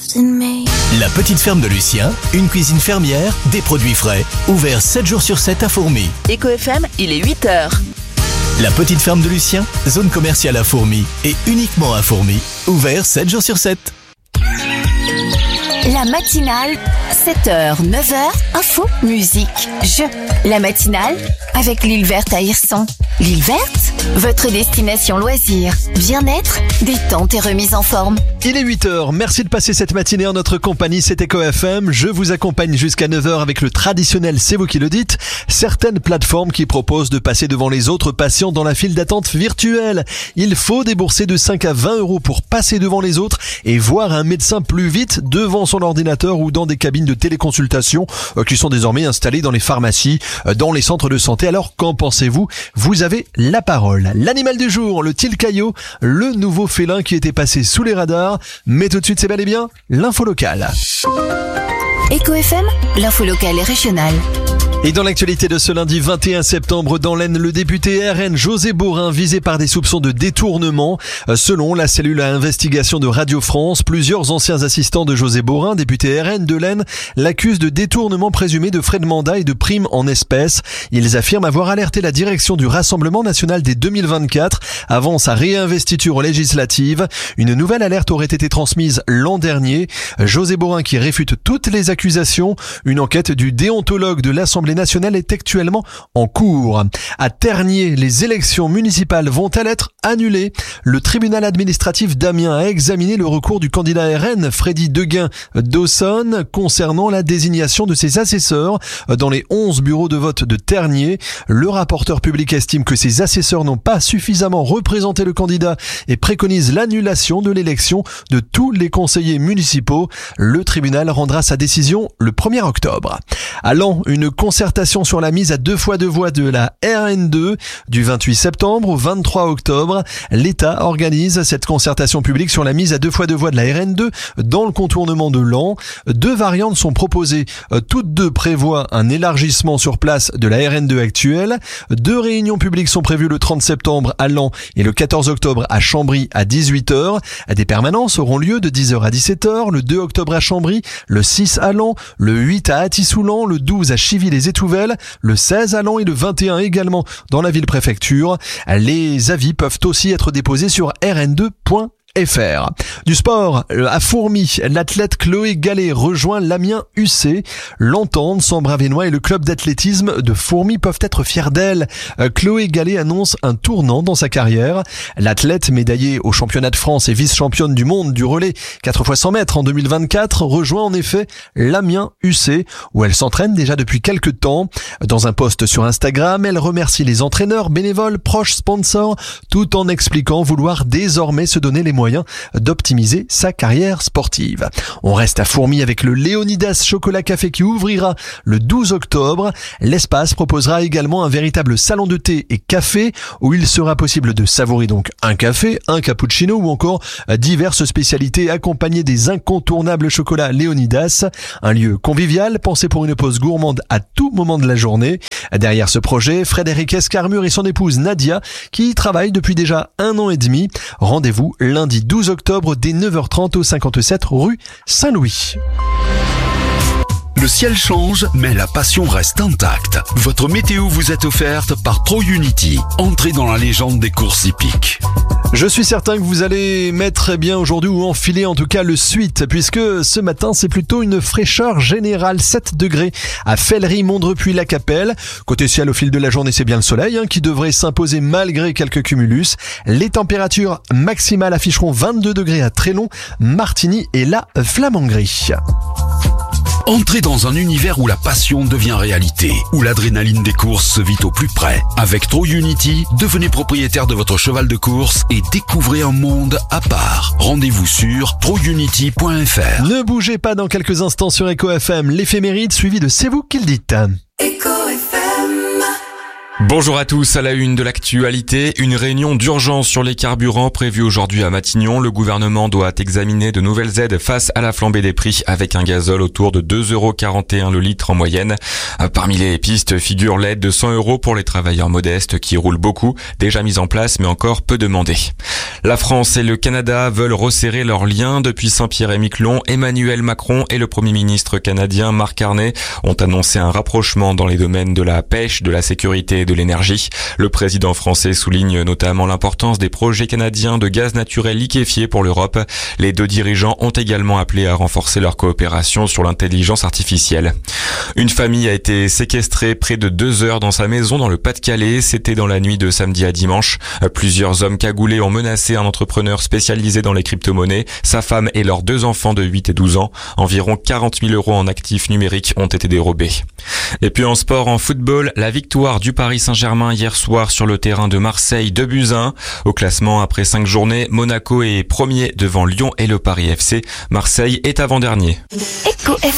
La petite ferme de Lucien, une cuisine fermière, des produits frais, ouvert 7 jours sur 7 à Fourmi. Eco FM, il est 8h. La petite ferme de Lucien, zone commerciale à Fourmi et uniquement à Fourmi, ouvert 7 jours sur 7. La matinale, 7h, 9h, info, musique, jeux. La matinale avec l'île verte à Hirson. L'île verte, votre destination loisirs, bien-être, détente et remise en forme. Il est 8h, merci de passer cette matinée en notre compagnie, c'est Eco FM. Je vous accompagne jusqu'à 9h avec le traditionnel C'est vous qui le dites. Certaines plateformes qui proposent de passer devant les autres patients dans la file d'attente virtuelle. Il faut débourser de 5 à 20 euros pour passer devant les autres et voir un médecin plus vite devant son ordinateur ou dans des cabines de téléconsultation qui sont désormais installées dans les pharmacies, dans les centres de santé. Alors qu'en pensez-vous? Vous avez la parole. L'animal du jour, le tilcaillot, le nouveau félin qui était passé sous les radars. Mais tout de suite, c'est bel et bien l'info locale. Eco FM, l'info locale et régionale. Et dans l'actualité de ce lundi 21 septembre, dans l'Aisne, le député RN José Borin visé par des soupçons de détournement. Selon la cellule à investigation de Radio France, plusieurs anciens assistants de José Borin, député RN de l'Aisne, l'accusent de détournement présumé de frais de mandat et de primes en espèces. Ils affirment avoir alerté la direction du Rassemblement national dès 2024 avant sa réinvestiture législative. Une nouvelle alerte aurait été transmise l'an dernier. José Borin qui réfute toutes les accusations. Une enquête du déontologue de l'Assemblée nationale est actuellement en cours. À Tergnier, les élections municipales vont-elles être annulées? Le tribunal administratif d'Amiens a examiné le recours du candidat RN Freddy Deguin d'Aussonne concernant la désignation de ses assesseurs dans les 11 bureaux de vote de Tergnier. Le rapporteur public estime que ces assesseurs n'ont pas suffisamment représenté le candidat et préconise l'annulation de l'élection de tous les conseillers municipaux. Le tribunal rendra sa décision le 1er octobre. À Laon, une concertation sur la mise à 2 fois 2 voies de la RN2 du 28 septembre au 23 octobre. L'État organise cette concertation publique sur la mise à 2 fois 2 voies de la RN2 dans le contournement de Laon. 2 variantes sont proposées. Toutes deux prévoient un élargissement sur place de la RN2 actuelle. 2 réunions publiques sont prévues le 30 septembre à Laon et le 14 octobre à Chambry à 18h. Des permanences auront lieu de 10h à 17h, le 2 octobre à Chambry, le 6 à Laon, le 8 à Athis-Soulan, le 12 à Chivy-les-Étouvelles, le 16 à Laon et le 21 également dans la ville-préfecture. Les avis peuvent aussi être déposés sur rn2.fr. Du sport, à Fourmi, l'athlète Chloé Gallet rejoint l'Amiens UC. L'Entente, Sambre-Avesnois et le club d'athlétisme de Fourmi peuvent être fiers d'elle. Chloé Gallet annonce un tournant dans sa carrière. L'athlète médaillée au championnat de France et vice-championne du monde du relais 4 x 100 mètres en 2024 rejoint en effet l'Amiens UC où elle s'entraîne déjà depuis quelques temps. Dans un post sur Instagram, elle remercie les entraîneurs, bénévoles, proches, sponsors, tout en expliquant vouloir désormais se donner les moyens d'optimiser sa carrière sportive. On reste à Fourmi avec le Léonidas Chocolat Café qui ouvrira le 12 octobre. L'espace proposera également un véritable salon de thé et café où il sera possible de savourer donc un café, un cappuccino ou encore diverses spécialités accompagnées des incontournables chocolats Léonidas. Un lieu convivial pensé pour une pause gourmande à tout moment de la journée. Derrière ce projet, Frédéric Escarmure et son épouse Nadia qui travaillent depuis déjà 1 an et demi. Rendez-vous lundi 12 octobre dès 9h30 au 57 rue Saint-Louis. Le ciel change, mais la passion reste intacte. Votre météo vous est offerte par TroUnity. Entrez dans la légende des courses hippiques. Je suis certain que vous allez mettre bien aujourd'hui ou enfiler en tout cas le suite puisque ce matin c'est plutôt une fraîcheur générale 7 degrés à Fellery, Mondrepuis-la-Capelle. Côté ciel au fil de la journée c'est bien le soleil qui devrait s'imposer malgré quelques cumulus. Les températures maximales afficheront 22 degrés à Trélon, Martigny et la Flamangerie. Entrez dans un univers où la passion devient réalité, où l'adrénaline des courses se vit au plus près. Avec TroUnity, devenez propriétaire de votre cheval de course et découvrez un monde à part. Rendez-vous sur TroUnity.fr. Ne bougez pas dans quelques instants sur Eco FM, l'éphéméride suivi de C'est vous qui le dites. Eco FM. Bonjour à tous, à la une de l'actualité, une réunion d'urgence sur les carburants prévue aujourd'hui à Matignon. Le gouvernement doit examiner de nouvelles aides face à la flambée des prix avec un gazole autour de 2,41 € le litre en moyenne. Parmi les pistes figure l'aide de 100 € pour les travailleurs modestes qui roulent beaucoup, déjà mise en place mais encore peu demandée. La France et le Canada veulent resserrer leurs liens. Depuis Saint-Pierre-et-Miquelon, Emmanuel Macron et le Premier ministre canadien Mark Carney ont annoncé un rapprochement dans les domaines de la pêche, de la sécurité et de l'énergie. Le président français souligne notamment l'importance des projets canadiens de gaz naturel liquéfié pour l'Europe. Les deux dirigeants ont également appelé à renforcer leur coopération sur l'intelligence artificielle. Une famille a été séquestrée près de 2 heures dans sa maison dans le Pas-de-Calais. C'était dans la nuit de samedi à dimanche. Plusieurs hommes cagoulés ont menacé un entrepreneur spécialisé dans les crypto-monnaies, sa femme et leurs 2 enfants de 8 et 12 ans. Environ 40 000 € en actifs numériques ont été dérobés. Et puis en sport, en football, la victoire du Paris Saint-Germain hier soir sur le terrain de Marseille, 2-1. Au classement, après 5 journées, Monaco est premier devant Lyon et le Paris FC. Marseille est avant-dernier. Éco FM.